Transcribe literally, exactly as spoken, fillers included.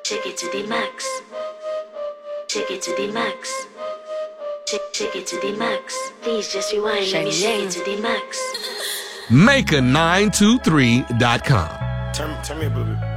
Take it to the max. Take it to the max. Take, take it to the max. Please just rewind. Let me shake it to the max. Maker nine two three dot com. Turn, turn me a booby.